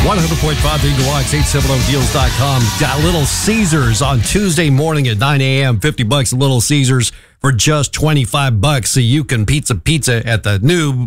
100.5 The Eagle Wax, 870deals.com. Got Little Caesars on Tuesday morning at 9 a.m. $50 at Little Caesars for just $25, so you can pizza at the new